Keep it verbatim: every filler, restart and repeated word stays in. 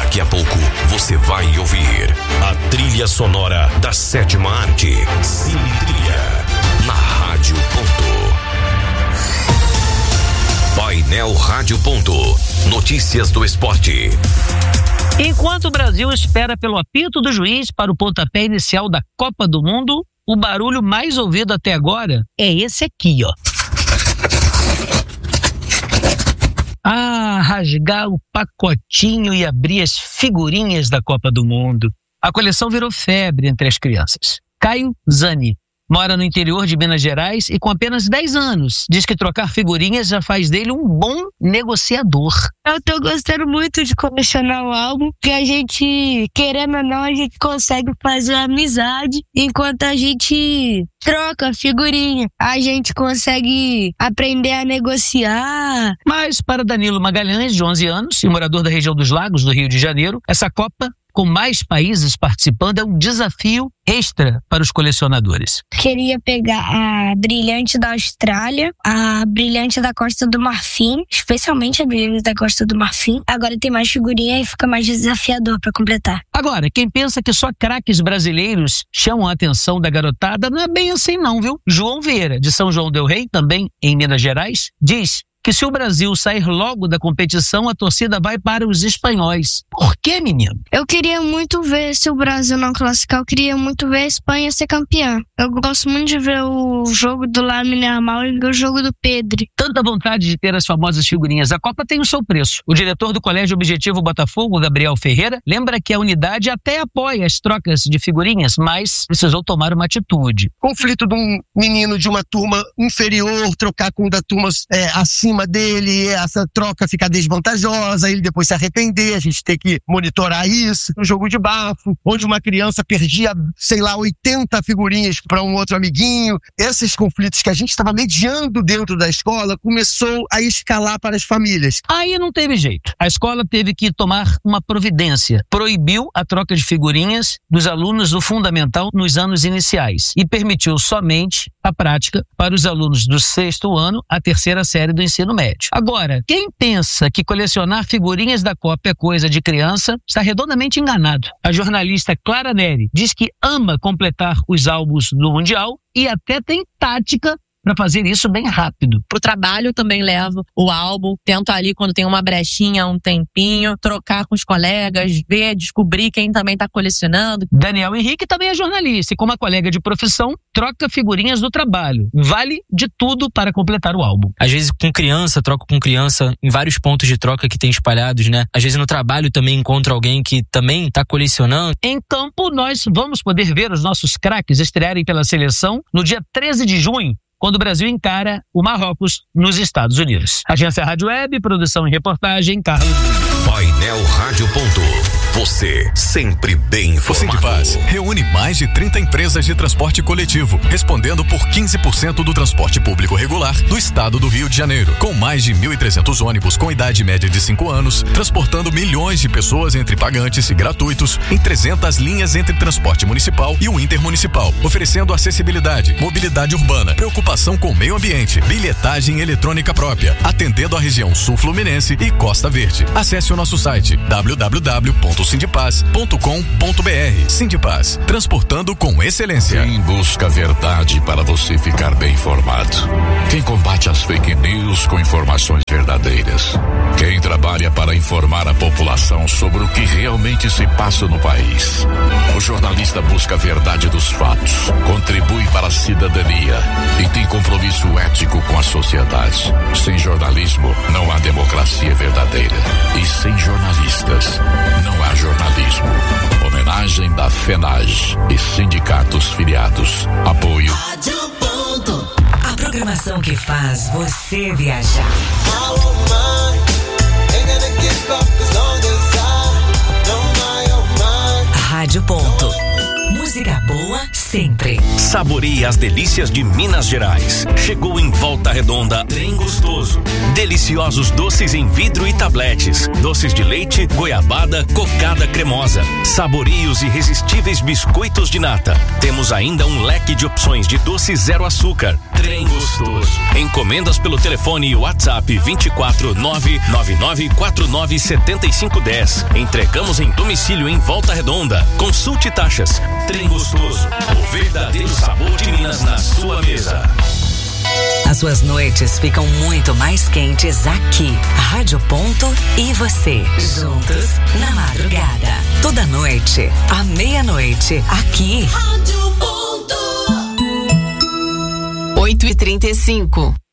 Daqui a pouco você vai ouvir a trilha sonora da sétima arte. Cine Trilha, na Rádio Ponto. Painel Rádio Ponto. Notícias do esporte. Enquanto o Brasil espera pelo apito do juiz para o pontapé inicial da Copa do Mundo, o barulho mais ouvido até agora é esse aqui, ó. Ah, rasgar o pacotinho e abrir as figurinhas da Copa do Mundo. A coleção virou febre entre as crianças. Caio Zani mora no interior de Minas Gerais e com apenas dez anos diz que trocar figurinhas já faz dele um bom negociador. Eu tô gostando muito de colecionar o álbum, que a gente, querendo ou não, a gente consegue fazer amizade enquanto a gente troca figurinha. A gente consegue aprender a negociar. Mas para Danilo Magalhães, de onze anos e morador da região dos Lagos, do Rio de Janeiro, essa Copa, com mais países participando, é um desafio extra para os colecionadores. Queria pegar a brilhante da Austrália, a brilhante da Costa do Marfim, especialmente a brilhante da Costa do Marfim. Agora tem mais figurinha e fica mais desafiador para completar. Agora, quem pensa que só craques brasileiros chamam a atenção da garotada, não é bem assim não, viu? João Vieira, de São João del Rei, também em Minas Gerais, diz que se o Brasil sair logo da competição, a torcida vai para os espanhóis. Por quê, menino? Eu queria muito ver, se o Brasil não classificar, eu queria muito ver a Espanha ser campeã. Eu gosto muito de ver o jogo do Lamine Yamal e ver o jogo do Pedri. Tanta vontade de ter as famosas figurinhas. A Copa tem o seu preço. O diretor do Colégio Objetivo Botafogo, Gabriel Ferreira, lembra que a unidade até apoia as trocas de figurinhas, mas precisou tomar uma atitude. Conflito de um menino de uma turma inferior, trocar com o da turma é, acima dele, essa troca ficar desvantajosa, ele depois se arrepender, a gente tem que monitorar isso. Um jogo de bafo, onde uma criança perdia, sei lá, oitenta figurinhas para um outro amiguinho. Esses conflitos que a gente estava mediando dentro da escola começou a escalar para as famílias. Aí não teve jeito. A escola teve que tomar uma providência. Proibiu a troca de figurinhas dos alunos do fundamental nos anos iniciais e permitiu somente a prática para os alunos do sexto ano à terceira série do ensino médio. Agora, quem pensa que colecionar figurinhas da Copa é coisa de criança está redondamente enganado. A jornalista Clara Neri diz que ama completar os álbuns do Mundial e até tem tática para fazer isso bem rápido. Pro trabalho eu também levo o álbum, tento ali quando tem uma brechinha, um tempinho, trocar com os colegas, ver, descobrir quem também tá colecionando. Daniel Henrique também é jornalista e como uma colega de profissão, troca figurinhas do trabalho. Vale de tudo para completar o álbum. Às vezes com criança, troco com criança em vários pontos de troca que tem espalhados, né? Às vezes no trabalho também encontro alguém que também tá colecionando. Em campo, nós vamos poder ver os nossos craques estrearem pela seleção no dia treze de junho, quando o Brasil encara o Marrocos nos Estados Unidos. Agência Rádio Web, produção e reportagem, Carlos. Painel Rádio Ponto. Você sempre bem informado. O Sindipaz reúne mais de trinta empresas de transporte coletivo, respondendo por quinze por cento do transporte público regular do estado do Rio de Janeiro. Com mais de mil e trezentos ônibus com idade média de cinco anos, transportando milhões de pessoas entre pagantes e gratuitos em trezentas linhas entre transporte municipal e o intermunicipal, oferecendo acessibilidade, mobilidade urbana, preocupação com o meio ambiente, bilhetagem eletrônica própria, atendendo a região sul fluminense e Costa Verde. Acesse o nosso site w w w ponto sindipaz ponto com ponto b r. Sindipaz, transportando com excelência. Quem busca a verdade para você ficar bem informado. Quem combate as fake news com informações verdadeiras. Quem trabalha para informar a população sobre o que realmente se passa no país. O jornalista busca a verdade dos fatos, contribui para a cidadania e tem compromisso ético com a sociedade. Sem jornalismo, não há democracia verdadeira. E sem jornalistas, não há jornalismo. Homenagem da FENAGE e sindicatos filiados. Apoio Rádio Ponto. A programação que faz você viajar. Rádio Ponto. Música boa sempre. Saboreie as delícias de Minas Gerais. Chegou em Volta Redonda, Trem Gostoso. Deliciosos doces em vidro e tabletes. Doces de leite, goiabada, cocada cremosa. Saboreie os irresistíveis biscoitos de nata. Temos ainda um leque de opções de doces zero açúcar. Trem Gostoso. Encomendas pelo telefone e WhatsApp vinte e quatro nove nove nove quatro nove sete cinco um zero. Entregamos em domicílio em Volta Redonda. Consulte taxas. Trem Gostoso. O verdadeiro sabor de Minas na sua mesa. As suas noites ficam muito mais quentes aqui. Rádio Ponto e você. Juntos na madrugada. Toda noite, à meia-noite, aqui. Rádio Ponto. oito e trinta e cinco.